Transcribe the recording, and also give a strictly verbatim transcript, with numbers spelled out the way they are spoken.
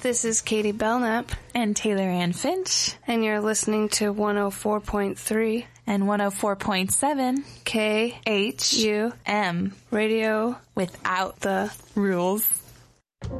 This is Katie Belknap. And Taylor Ann Finch. And you're listening to one oh four point three. And one oh four point seven. K. H. U. M. Radio. Without the rules.